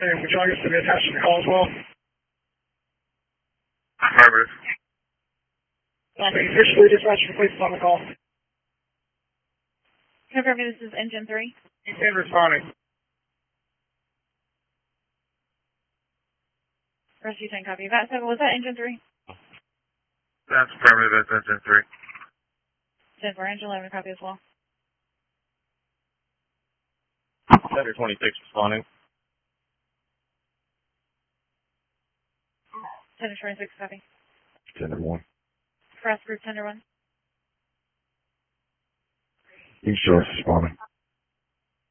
And would you like us to be attached to the call as well? Affirmative. Officially dispatched for police on the call. Confirm this is Engine 3. Engine responding. Rescue 10 copy. That 7, was that Engine 3? That's affirmative, that's Engine 3. 10 for Engine 11 copy as well. Center 26 responding. Tender 26 copy. Center 1. Cross group Tender 1. East Shore responding.